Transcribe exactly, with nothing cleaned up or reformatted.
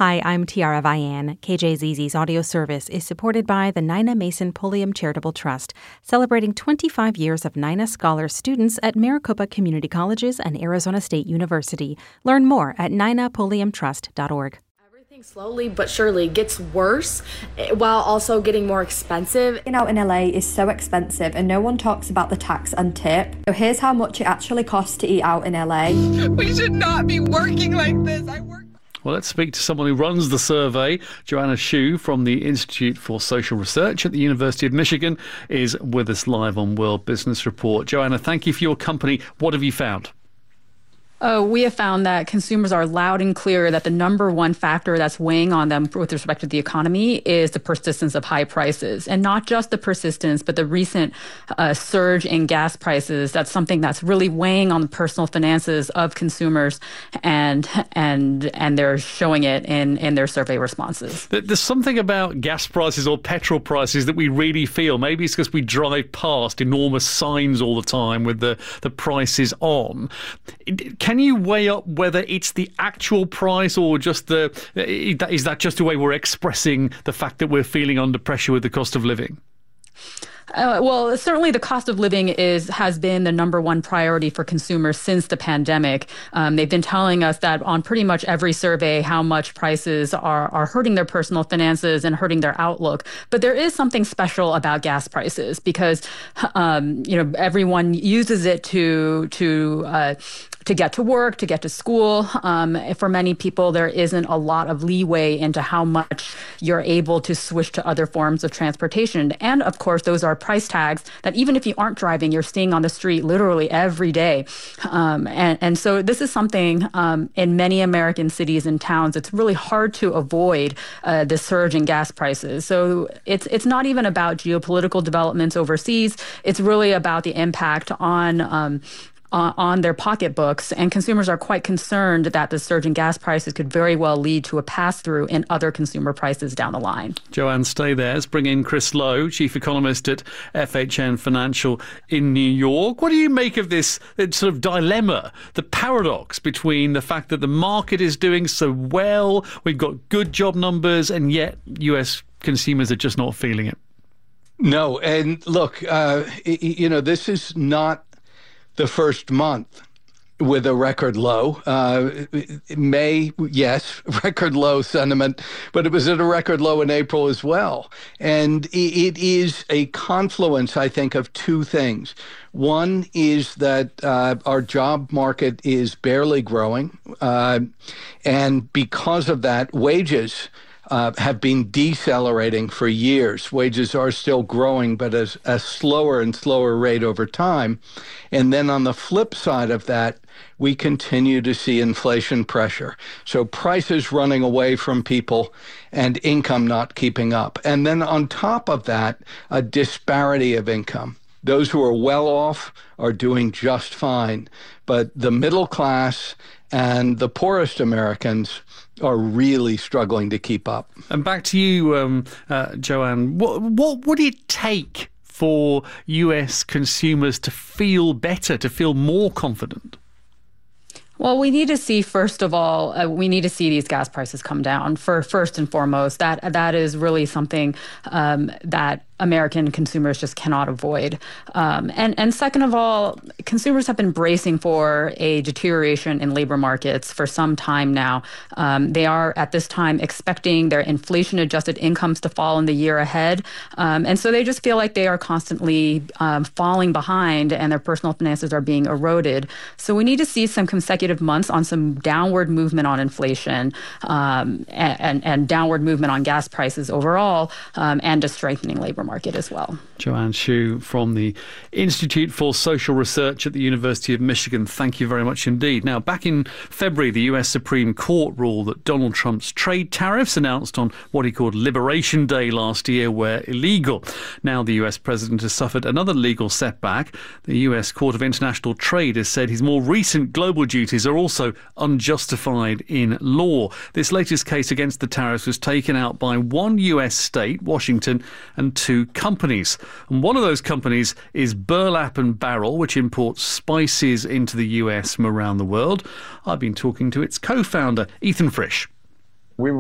Hi, I'm Tiara Vian. K J Z Z's audio service is supported by the Nina Mason Pulliam Charitable Trust, celebrating twenty-five years of Nina Scholar students at Maricopa Community Colleges and Arizona State University. Learn more at nina pulliam trust dot org. Everything slowly but surely gets worse while also getting more expensive. Eating out in L A is so expensive and no one talks about the tax and tip. So here's how much it actually costs to eat out in L A. We should not be working like this. I work. Well, let's speak to someone who runs the survey. Joanna Shu from the Institute for Social Research at the University of Michigan is with us live on World Business Report. Joanna, thank you for your company. What have you found? Uh, we have found that consumers are loud and clear that the number one factor that's weighing on them with respect to the economy is the persistence of high prices. And not just the persistence, but the recent uh, surge in gas prices. That's something that's really weighing on the personal finances of consumers, and and and they're showing it in, in their survey responses. There's something about gas prices or petrol prices that we really feel. Maybe it's because we drive past enormous signs all the time with the, the prices on. Can Can you weigh up whether it's the actual price or just the, is that just the way we're expressing the fact that we're feeling under pressure with the cost of living? Uh, well, certainly the cost of living is has been the number one priority for consumers since the pandemic. Um, they've been telling us that on pretty much every survey how much prices are, are hurting their personal finances and hurting their outlook. But there is something special about gas prices because, um, you know, everyone uses it to to uh, to get to work, to get to school. Um, for many people, there isn't a lot of leeway into how much you're able to switch to other forms of transportation. And of course, those are price tags that even if you aren't driving, you're seeing on the street literally every day. Um, and, and so this is something um, in many American cities and towns, it's really hard to avoid uh, the surge in gas prices. So it's it's not even about geopolitical developments overseas. It's really about the impact on um, Uh, on their pocketbooks, and consumers are quite concerned that the surge in gas prices could very well lead to a pass-through in other consumer prices down the line. Joanne, stay there. Let's bring in Chris Lowe, Chief Economist at F H N Financial in New York. What do you make of this sort of dilemma, the paradox between the fact that the market is doing so well, we've got good job numbers, and yet U S consumers are just not feeling it? No, and look, uh, you know, this is not the first month with a record low. Uh, May, yes, record low sentiment, but it was at a record low in April as well. And it is a confluence, I think, of two things. One is that uh, our job market is barely growing. Uh, and because of that, wages Uh, have been decelerating for years. Wages are still growing, but at a slower and slower rate over time. And then on the flip side of that, we continue to see inflation pressure. So prices running away from people and income not keeping up. And then on top of that, a disparity of income. Those who are well off are doing just fine, but the middle class and the poorest Americans are really struggling to keep up. And back to you, um, uh, Joanne. What, what would it take for U S consumers to feel better, to feel more confident? Well, we need to see, first of all, uh, we need to see these gas prices come down. For first and foremost, that that is really something um, that American consumers just cannot avoid. Um, and, and second of all, consumers have been bracing for a deterioration in labor markets for some time now. Um, they are, at this time, expecting their inflation-adjusted incomes to fall in the year ahead. Um, and so they just feel like they are constantly um, falling behind and their personal finances are being eroded. So we need to see some consecutive months on some downward movement on inflation um, and, and, and downward movement on gas prices overall um, and a strengthening labor market. market as well. Joanne Shu from the Institute for Social Research at the University of Michigan. Thank you very much indeed. Now, back in February, the U S Supreme Court ruled that Donald Trump's trade tariffs announced on what he called Liberation Day last year were illegal. Now the U S president has suffered another legal setback. The U S Court of International Trade has said his more recent global duties are also unjustified in law. This latest case against the tariffs was taken out by one U S state, Washington, and two companies. And one of those companies is Burlap and Barrel, which imports spices into the U S from around the world. I've been talking to its co-founder, Ethan Frisch.